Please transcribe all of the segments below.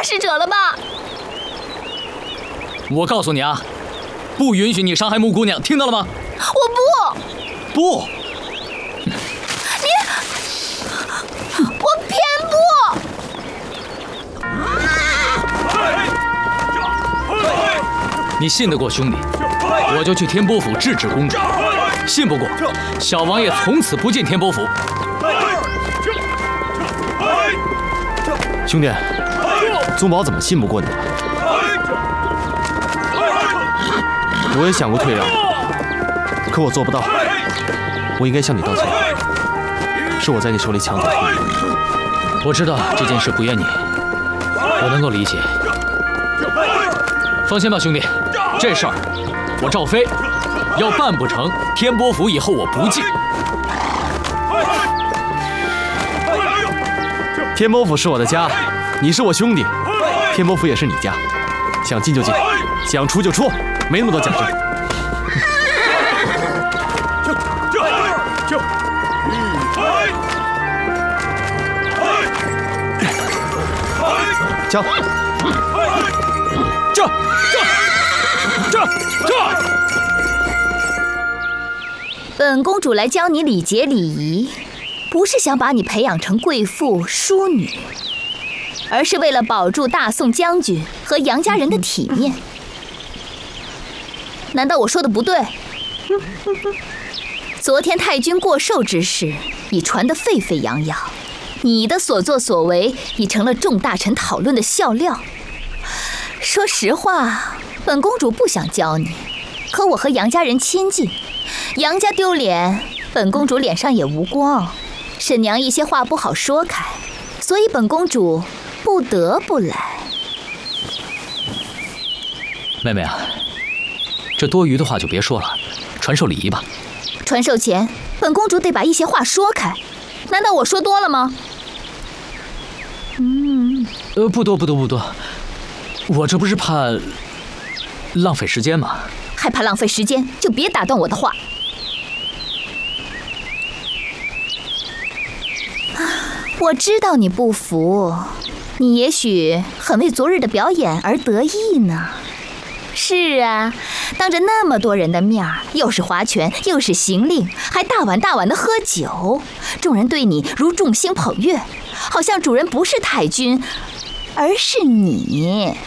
使者了吧？ 我告诉你啊，不允许你伤害木姑娘，听到了吗？ 我不。 不。 我偏不。 你信得过兄弟，我就去天波府制止公主；信不过，小王爷从此不进天波府。 兄弟，宗宝怎么信不过你了？我也想过退让，可我做不到。我应该向你道歉，是我在你手里抢走了。 我知道这件事不怨你，我能够理解。放心吧，兄弟，这事儿我赵飞要办不成，天波府以后我不进。 天波府是我的家，你是我兄弟，天波府也是你家，想进就进，想出就出，没那么多讲究。敲！这！ 本公主来教你礼节礼仪，不是想把你培养成贵妇淑女，而是为了保住大宋将军和杨家人的体面。难道我说的不对？昨天太君过寿之事已传得沸沸扬扬，你的所作所为已成了众大臣讨论的笑料。说实话，本公主不想教你，可我和杨家人亲近，杨家丢脸，本公主脸上也无光。沈娘一些话不好说开，所以本公主不得不来。 妹妹啊，这多余的话就别说了，传授礼仪吧。 传授前，本公主得把一些话说开，难道我说多了吗？ 不多，我这不是怕浪费时间吗？ 害怕浪费时间，就别打断我的话。我知道你不服，你也许很为昨日的表演而得意呢。是啊，当着那么多人的面儿，又是划拳，又是行令，还大碗大碗的喝酒，众人对你如众星捧月，好像主人不是太君，而是你。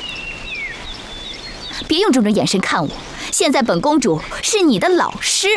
别用这种眼神看我，现在本公主是你的老师。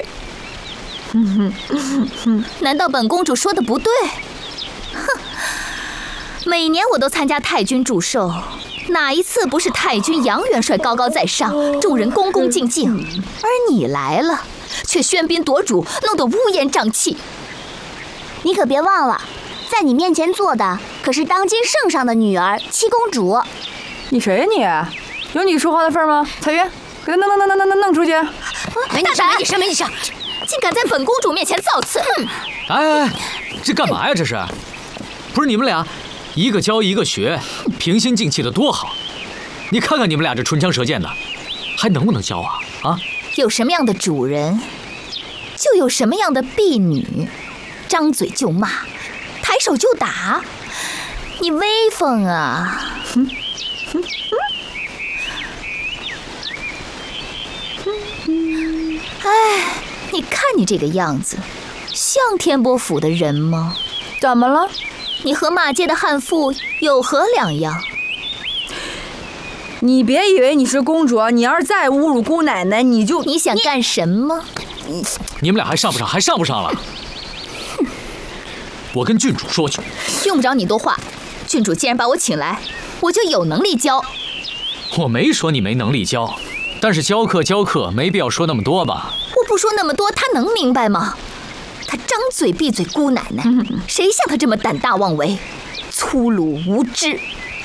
难道本公主说的不对？哼，每年我都参加太君祝寿，哪一次不是太君杨元帅高高在上，众人恭恭敬敬，而你来了，却喧宾夺主，弄得乌烟瘴气。 你可别忘了，在你面前坐的可是当今圣上的女儿七公主。 你谁呀你？有你说话的份吗？彩云，给他弄出去！ 没你事，竟敢在本公主面前造次！ 哎，这干嘛呀？这是？不是你们俩，一个教一个学，平心静气的多好。你看看你们俩这唇枪舌剑的，还能不能教啊？啊？ 有什么样的主人，就有什么样的婢女，张嘴就骂，抬手就打，你威风啊！哎，你看你这个样子，像天波府的人吗？ 怎么了？ 你和骂街的悍妇有何两样？ 你别以为你是公主，你要是再侮辱姑奶奶，你想干什么？ 你们俩还上不上了？我跟郡主说去。 用不着你多话，郡主既然把我请来，我就有能力教。 我没说你没能力教，但是教课没必要说那么多吧？ 我不说那么多，他能明白吗？他张嘴闭嘴姑奶奶，谁像他这么胆大妄为、粗鲁无知？